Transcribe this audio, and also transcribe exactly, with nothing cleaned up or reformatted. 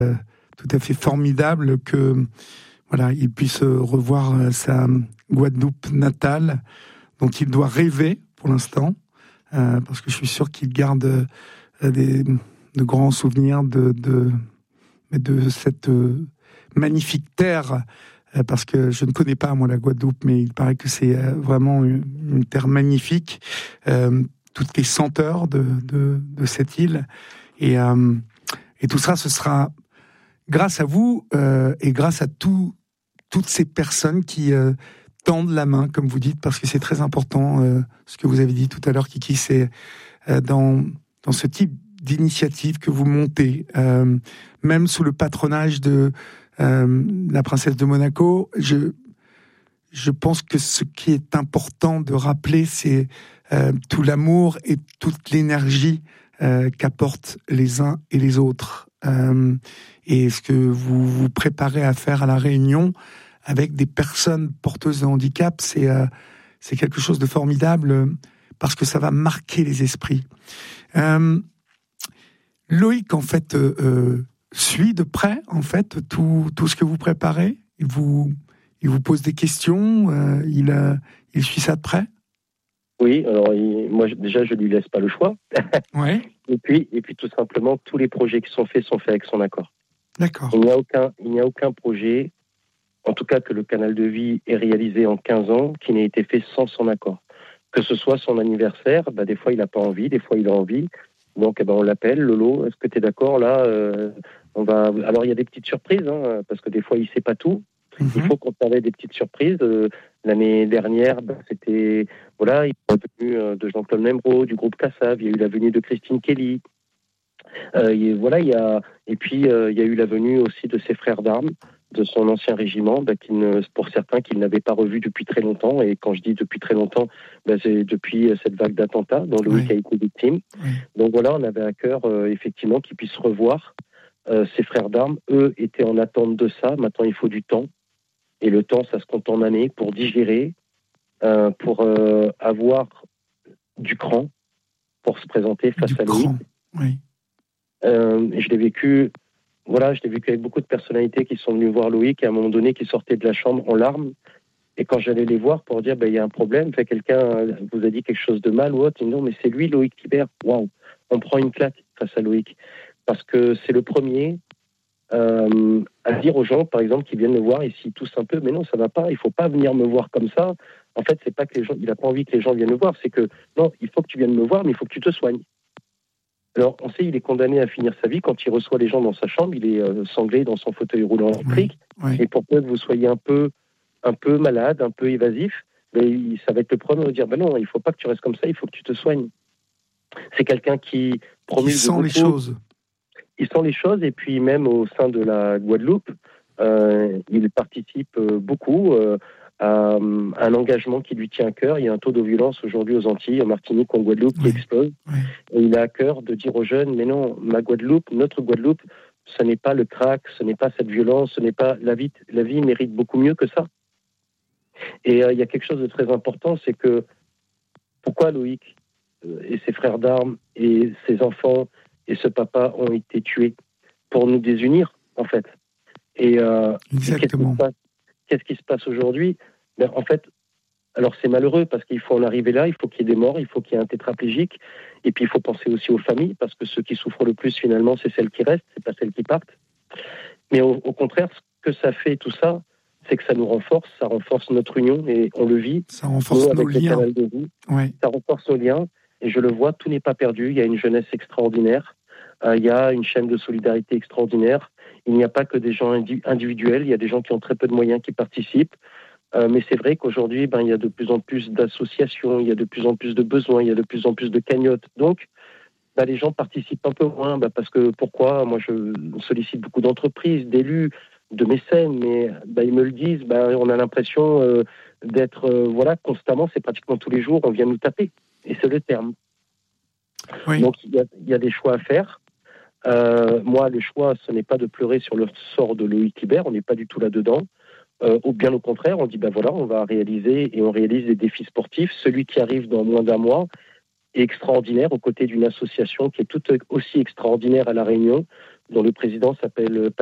euh, tout à fait formidable que voilà, il puisse revoir euh, sa Guadeloupe natale, dont il doit rêver pour l'instant, euh, parce que je suis sûr qu'il garde euh, des, de grands souvenirs de, de, de cette euh, magnifique terre, euh, parce que je ne connais pas, moi, la Guadeloupe, mais il paraît que c'est euh, vraiment une, une terre magnifique, euh, toutes les senteurs de, de, de cette île, et, euh, et tout ça, ce sera grâce à vous euh, et grâce à tout, toutes ces personnes qui euh, tendent la main, comme vous dites, parce que c'est très important, euh, ce que vous avez dit tout à l'heure, Kiki, c'est euh, dans, dans ce type d'initiative que vous montez, euh, même sous le patronage de euh, la princesse de Monaco, je, je pense que ce qui est important de rappeler, c'est euh, tout l'amour et toute l'énergie euh, qu'apportent les uns et les autres. Euh, et ce que vous vous préparez à faire à La Réunion, avec des personnes porteuses de handicap, c'est, euh, c'est quelque chose de formidable euh, parce que ça va marquer les esprits. Euh, Loïc, en fait, euh, euh, suit de près, en fait, tout, tout ce que vous préparez. Il vous, il vous pose des questions, euh, il, euh, il suit ça de près. Oui, alors il, moi déjà je lui laisse pas le choix. Ouais. Et puis, et puis tout simplement, tous les projets qui sont faits sont faits avec son accord. D'accord. Il n'y a aucun, il n'y a aucun projet, en tout cas que le canal de vie ait réalisé en quinze ans, qui n'ait été fait sans son accord. Que ce soit son anniversaire, bah, des fois il n'a pas envie, des fois il a envie. Donc eh ben, on l'appelle, Lolo, est-ce que tu es d'accord là euh, on va... Alors il y a des petites surprises, hein, parce que des fois il ne sait pas tout. Mm-hmm. Il faut qu'on avait des petites surprises. Euh, l'année dernière, bah, c'était... Voilà, il y a venu euh, de Jean-Claude Membro, du groupe Cassav, il y a eu la venue de Christine Kelly. Euh, et, voilà, il y a... et puis euh, il y a eu la venue aussi de ses frères d'armes, de son ancien régiment, bah, qui ne, pour certains qu'ils n'avaient pas revu depuis très longtemps. Et quand je dis depuis très longtemps, bah, c'est depuis cette vague d'attentats dont Loïc oui. a été victime. Oui. Donc voilà, on avait à cœur euh, effectivement qu'ils puissent revoir euh, ses frères d'armes. Eux étaient en attente de ça. Maintenant, il faut du temps. Et le temps, ça se compte en années pour digérer, euh, pour euh, avoir du cran, pour se présenter face du à Loïc. Oui. Euh, et je l'ai vécu... Voilà, je l'ai vécu avec beaucoup de personnalités qui sont venues voir Loïc et à un moment donné qui sortaient de la chambre en larmes. Et quand j'allais les voir pour dire, ben, il y a un problème, fait quelqu'un vous a dit quelque chose de mal ou autre, ils disent, non, mais c'est lui, Loïc Thibert. Waouh, on prend une claque face à Loïc. Parce que c'est le premier euh, à dire aux gens, par exemple, qui viennent le voir et s'ils toussent un peu, mais non, ça va pas, il faut pas venir me voir comme ça. En fait, c'est pas que les gens, il a pas envie que les gens viennent le voir, c'est que, non, il faut que tu viennes me voir, mais il faut que tu te soignes. Alors, on sait, il est condamné à finir sa vie. Quand il reçoit les gens dans sa chambre, il est euh, sanglé dans son fauteuil roulant électrique. Oui, oui. Et pour peu que vous soyez un peu, un peu malade, un peu évasif, mais ça va être le premier à dire, ben non, il ne faut pas que tu restes comme ça, il faut que tu te soignes. C'est quelqu'un qui promulgue sent beaucoup, les choses. Il sent les choses, et puis même au sein de la Guadeloupe, euh, il participe beaucoup euh, à un engagement qui lui tient à cœur. Il y a un taux de violence aujourd'hui aux Antilles, en Martinique, en Guadeloupe, oui. qui explose. Oui. Et il a à cœur de dire aux jeunes, mais non, ma Guadeloupe, notre Guadeloupe, ce n'est pas le crack, ce n'est pas cette violence, ce n'est pas la vie. La vie mérite beaucoup mieux que ça. Et euh, il y a quelque chose de très important, c'est que pourquoi Loïc euh, et ses frères d'armes et ses enfants et ce papa ont été tués? Pour nous désunir, en fait. Et, euh, Exactement. Et qu'est-ce qui se passe, qu'est-ce qui se passe aujourd'hui? Ben, en fait, alors c'est malheureux parce qu'il faut en arriver là, il faut qu'il y ait des morts, il faut qu'il y ait un tétraplégique, et puis il faut penser aussi aux familles, parce que ceux qui souffrent le plus finalement, c'est celles qui restent, c'est pas celles qui partent. Mais au, au contraire, ce que ça fait tout ça, c'est que ça nous renforce, ça renforce notre union, et on le vit. Ça renforce nous, nos liens. Ouais. Ça renforce nos liens, et je le vois, tout n'est pas perdu, il y a une jeunesse extraordinaire, euh, il y a une chaîne de solidarité extraordinaire, il n'y a pas que des gens individuels, il y a des gens qui ont très peu de moyens qui participent. Euh, mais c'est vrai qu'aujourd'hui, ben, il y a de plus en plus d'associations, il y a de plus en plus de besoins, il y a de plus en plus de cagnottes. Donc, ben, les gens participent un peu moins, ben, parce que pourquoi? Moi, je sollicite beaucoup d'entreprises, d'élus, de mécènes, mais ben, ils me le disent, ben, on a l'impression euh, d'être, euh, voilà, constamment, c'est pratiquement tous les jours, on vient nous taper. Et c'est le terme. Oui. Donc, il y a, il y a des choix à faire. Euh, moi, le choix, ce n'est pas de pleurer sur le sort de Loïc Thibert, on n'est pas du tout là-dedans. Euh, ou bien au contraire, on dit ben voilà, on va réaliser et on réalise des défis sportifs. Celui qui arrive dans moins d'un mois est extraordinaire aux côtés d'une association qui est tout aussi extraordinaire à La Réunion, dont le président s'appelle